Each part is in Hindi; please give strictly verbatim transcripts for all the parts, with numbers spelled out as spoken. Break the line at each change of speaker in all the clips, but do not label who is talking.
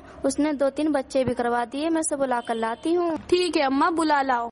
उसने दो तीन बच्चे भी करवा दिए। मैं उसे बुला कर लाती हूँ।
ठीक है अम्मा, बुला लाओ।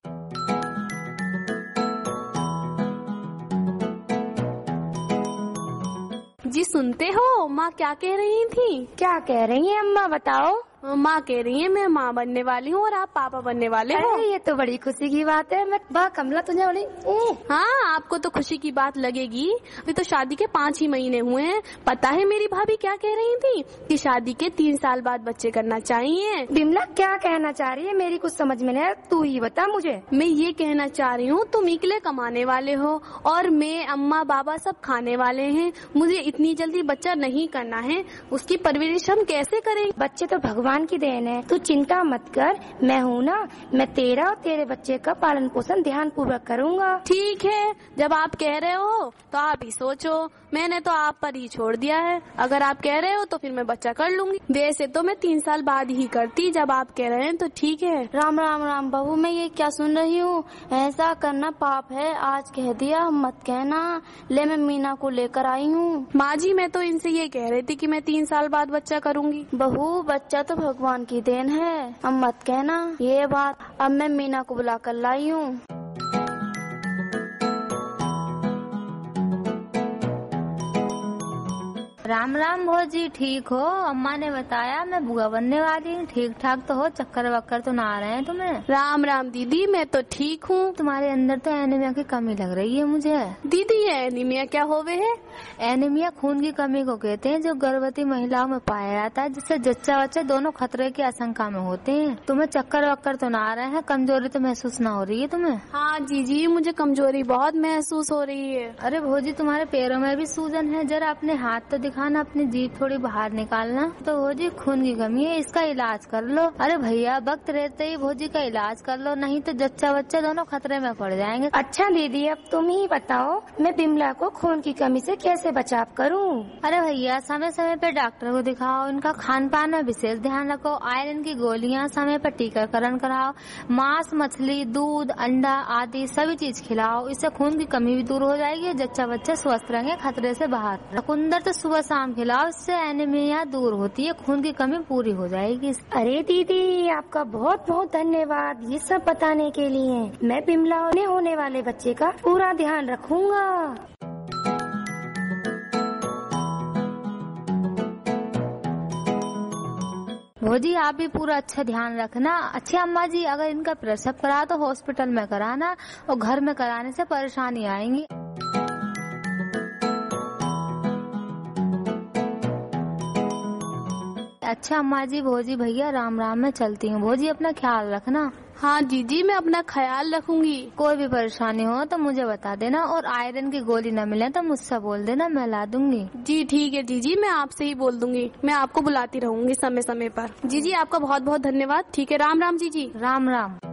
जी सुनते हो, माँ क्या कह रही थी?
क्या कह रही हैं अम्मा, बताओ।
माँ कह रही है मैं माँ बनने वाली हूँ और आप पापा बनने वाले हो।
अरे ये तो बड़ी खुशी की बात है। मैं वाह कमला, तुझे बड़ी।
हाँ, आपको तो खुशी की बात लगेगी, अभी तो शादी के पाँच ही महीने हुए हैं। पता है मेरी भाभी क्या कह रही थी कि शादी के तीन साल बाद बच्चे करना चाहिए।
बिमला क्या कहना चाह रही है, मेरी कुछ समझ में नहीं आया, तू ही बता मुझे।
मैं ये कहना चाह रही हूँ तुम इकले कमाने वाले हो और मैं अम्मा बाबा सब खाने वाले हैं। मुझे इतनी जल्दी बच्चा नहीं करना है, उसकी परवरिश हम कैसे करें?
बच्चे तो भगवान की देन है, तू चिंता मत कर। मैं हूँ ना, मैं तेरा और तेरे बच्चे का पालन पोषण ध्यान पूर्वक करूँगा।
ठीक है, जब आप कह रहे हो तो आप ही सोचो, मैंने तो आप पर ही छोड़ दिया है। अगर आप कह रहे हो तो फिर मैं बच्चा कर लूंगी। वैसे तो मैं तीन साल बाद ही करती, जब आप कह रहे हैं तो ठीक है।
राम राम राम बहू, मैं ये क्या सुन रही हूँ? ऐसा करना पाप है, आज कह दिया मत कहना। ले मैं मीना को लेकर आई हूँ।
माँ जी मैं तो इनसे ये कह रही थी कि मैं तीन साल बाद बच्चा करूंगी।
बहू बच्चा तो भगवान की देन है, अब मत कहना ये बात। अब मैं मीना को बुला कर लाई हूँ।
राम राम भौजी, ठीक हो? अम्मा ने बताया मैं बुआ बनने वाली हूँ। ठीक ठाक तो हो? चक्कर वक्कर तो ना आ रहे हैं तुम्हें?
राम राम दीदी, मैं तो ठीक हूँ।
तुम्हारे अंदर तो एनीमिया की कमी लग रही है मुझे।
दीदी ये एनीमिया क्या होवे है?
एनीमिया खून की कमी को कहते हैं, जो गर्भवती महिलाओं में पाया जाता है, जिससे जच्चा बच्चा दोनों खतरे की आशंका में होते हैं। तुम्हें चक्कर वक्कर तो ना आ रहे हैं? कमजोरी तो महसूस ना हो रही है तुम्हें?
हाँ जीजी, मुझे कमजोरी बहुत महसूस हो रही है।
अरे भौजी तुम्हारे पैरों में भी सूजन है, जरा अपने हाथ तो दिखाना, अपनी जीभ थोड़ी बाहर निकालना। तो भौजी खून की कमी है, इसका इलाज कर लो। अरे भैया वक्त रहते ही भौजी का इलाज कर लो, नहीं तो जच्चा बच्चा दोनों खतरे में पड़ जाएंगे।
अच्छा दीदी, अब तुम ही बताओ मैं बिमला को खून की कमी से कैसे बचाव करूं?
अरे भैया समय समय पे डॉक्टर को दिखाओ, इनका खान पान में विशेष ध्यान रखो, आयरन की गोलियां समय पर टीकाकरण कराओ, मांस मछली दूध अंडा आदि सभी चीज खिलाओ। इससे खून की कमी भी दूर हो जाएगी, जच्चा बच्चा स्वस्थ रहेंगे, खतरे से बाहर। चुकंदर तो सुबह शाम खिलाओ, इससे एनीमिया दूर होती है, खून की कमी पूरी हो जाएगी।
अरे दीदी आपका बहुत बहुत धन्यवाद ये सब बताने के लिए। मैं बिमला ने होने वाले बच्चे का पूरा ध्यान रखूंगा।
भौजी आप भी पूरा अच्छा ध्यान रखना। अच्छा अम्मा जी, अगर इनका प्रसव करा तो हॉस्पिटल में कराना, और घर में कराने से परेशानी आएंगी। अच्छा अम्मा जी, भौजी भैया राम राम, मैं चलती हूँ। भौजी अपना ख्याल रखना।
हाँ जीजी, मैं अपना ख्याल रखूंगी।
कोई भी परेशानी हो तो मुझे बता देना, और आयरन की गोली न मिले तो मुझसे बोल देना, मैं ला दूंगी।
जी ठीक है जीजी, मैं आपसे ही बोल दूंगी। मैं आपको बुलाती रहूंगी समय समय पर। जीजी आपका बहुत बहुत धन्यवाद। ठीक है, राम राम जीजी।
राम राम।